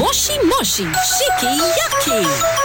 Moshi Moshi Shiki Yaki.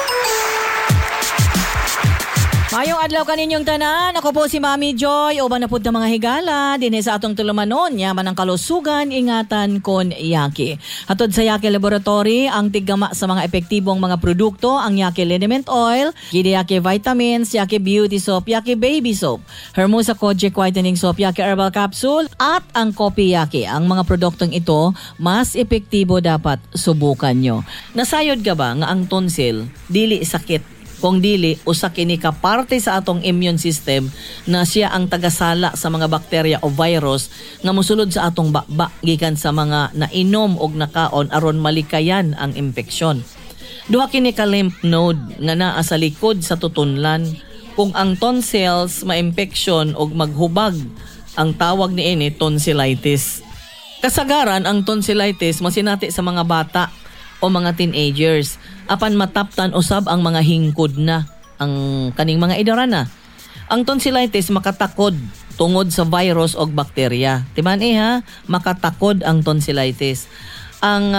Mayong adlaw kaninyong tanan, ako po si Mami Joy, uban na pud na mga higala, dinhi sa atong tulumanon, yaman ang kalusugan, ingatan kon Yaki. Hatod sa Yaki Laboratory, ang tiggama sa mga epektibong mga produkto, ang Yaki Liniment Oil, Gidi Yaki Vitamins, Yaki Beauty Soap, Yaki Baby Soap, Hermosa Kojic Whitening Soap, Yaki Herbal Capsule, at ang Kopi Yaki. Ang mga produktong ito, mas epektibo dapat subukan nyo. Nasayod ka ba nga ang tonsil, dili sakit? Kung dili, usa kini ka parte sa atong immune system na siya ang tagasala sa mga bakterya o virus nga mosulod sa atong bakba gikan sa mga nainom og nakaon aron malikayan ang impeksyon. Duha kini ka lymph node nga naa sa likod sa tutunlan. Kung ang tonsils ma-impeksyon og maghubag, ang tawag niini tonsillitis. Kasagaran ang tonsillitis masinati sa mga bata o mga teenagers. Apan mataptan usab ang mga hingkod na, ang kaning mga edara na. Ang tonsillitis makatakod tungod sa virus o bakterya. Timan ha, makatakod ang tonsillitis. Ang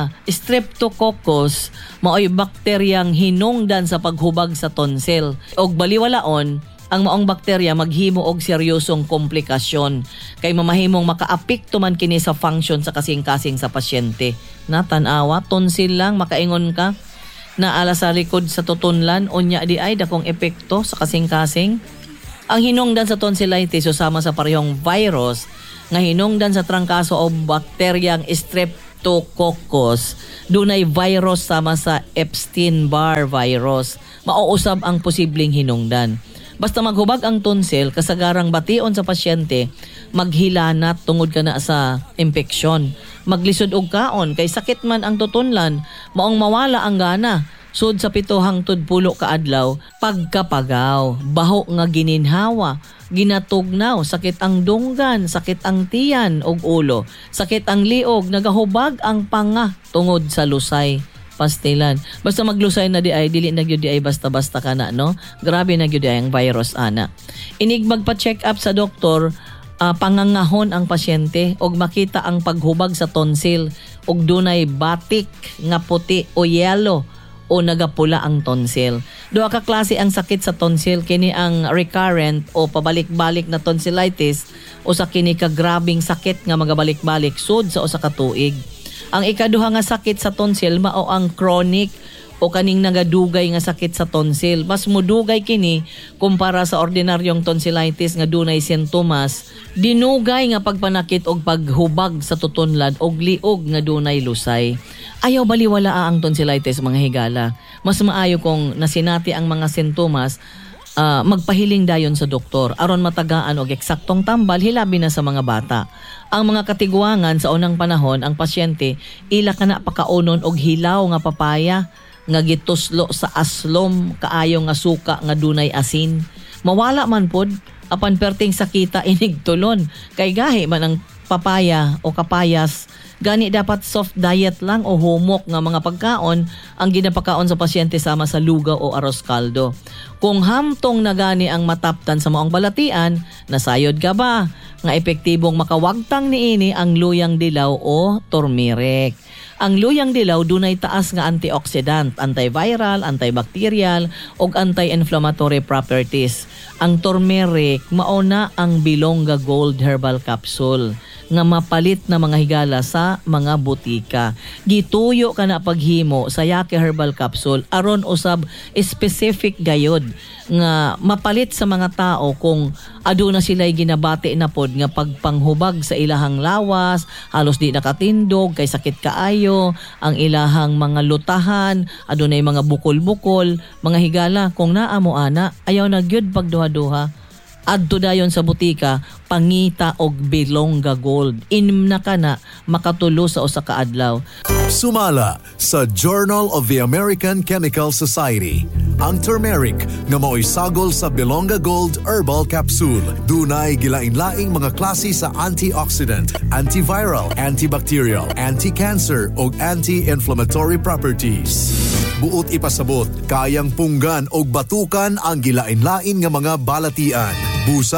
streptococcus maoy bakteryang hinungdan sa paghubag sa tonsil. Og baliwalaon, ang maong bakterya maghimo og seryosong komplikasyon kay mamahimong makaapekto man kini sa function sa kasing-kasing sa pasyente. Natanawa, tonsil lang makaingon ka na ala sa likod sa tutunlan unya di ay dakong epekto sa kasing-kasing. Ang hinungdan sa tonsillitis usama sa parehong virus nga hinungdan sa trangkaso o bakteryang streptococcus, dunay virus sama sa Epstein-Barr virus. Mauusab ang posibleng hinungdan. Basta maghubag ang tonsil, kasagarang bation sa pasyente, maghilanat tungod ka na sa impeksyon. Maglisod og kaon, kay sakit man ang tutunlan, maong mawala ang gana. Sud sa 7 hangtod 10 ka adlaw, pagkapagaw, baho nga gininhawa, ginatugnaw, sakit ang dunggan, sakit ang tiyan og ulo, sakit ang liog, nagahubag ang panga tungod sa lusay. Pastilan. Basta maglusay na di ay, dili na gyud di ay basta-basta ka na, no? Grabe na gyud ang virus, ana. Inig magpa-check up sa doktor, pangangahon ang pasyente og makita ang paghubag sa tonsil og dunay batik nga puti o yellow o nagapula ang tonsil. Duha ka klase ang sakit sa tonsil, kini ang recurrent o pabalik-balik na tonsillitis o sa kini ka grabing sakit nga magabalik-balik sud sa usa ka tuig. Ang ikaduha nga sakit sa tonsil mao ang chronic o kaning nagadugay nga sakit sa tonsil. Mas mudugay kini kumpara sa ordinaryong tonsillitis nga dunay sintomas, dinugay nga pagpanakit og paghubag sa tutunlan og liog nga dunay lusay. Ayaw baliwala ang tonsillitis, mga higala. Mas maayo kung nasinati ang mga sintomas, magpahiling dayon sa doktor aron matagaan og eksaktong tambal hilabi na sa mga bata. Ang mga katiguangan sa unang panahon, ang pasyente ila kana pakaunon og hilaw nga papaya nga gituslo sa aslom kaayo nga suka nga dunay asin. Mawala man pod apan perting sakita inig tulon kay gahi man ang papaya o kapayas. Gani dapat soft diet lang o humok nga mga pagkaon ang ginapakaon sa pasyente sama sa lugaw o arroz caldo. Kung hamtong na gani ang mataptan sa maong balatian, nasayod ka ba nga epektibong makawagtang niini ang luyang dilaw o turmeric. Ang luyang dilaw dunay taas nga antioxidant, antiviral, antibacterial ug anti-inflammatory properties. Ang turmeric mao na ang Bilonga Gold Herbal Capsule nga mapalit na mga higala sa mga butika. Gituyo ka na paghimo sa Yaki Herbal Capsule aron usab specific gayod nga mapalit sa mga tao kung aduna sila'y ginabati na pod nga pagpanghubag sa ilahang lawas, halos di nakatindog kay sakit kaayo, ang ilahang mga lutahan, adunay mga bukol-bukol, mga higala kung naa mo ana, ayaw na gyud pagduha-duha. Adto dayon sa butika, pangita og Bilonga Gold. Inom na ka na, makatulo sa usa ka adlaw. Sumala sa Journal of the American Chemical Society ang turmeric nga mao'y sagol sa Bilonga Gold Herbal Capsule. Dunay gilain-laing mga klase sa antioxidant, antiviral, antibacterial, anti-cancer ug anti-inflammatory properties. Buot ipasabot, kayang punggan og batukan ang gilain-lain nga mga balatian. Busa,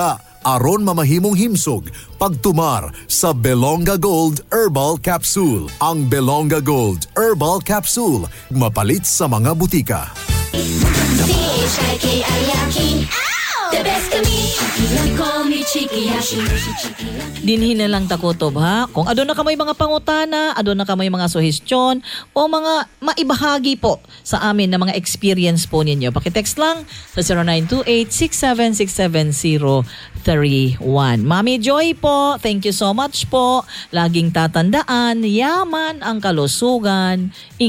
aron mamahimong himsog pagtumar sa Belonga Gold Herbal Capsule. Ang Belonga Gold Herbal Capsule mapalit sa mga butika. The best to me. Call me Chiki Yashi. Dinhin na lang takutob ha. Kung adon na kamay mga pangutana, adon na kamay mga suhestyon o mga maibahagi po sa amin na mga experience po ninyo. Pakitext lang sa 0928-6767031. Mami Joy po, thank you so much po. Laging tatandaan, yaman ang kalusugan.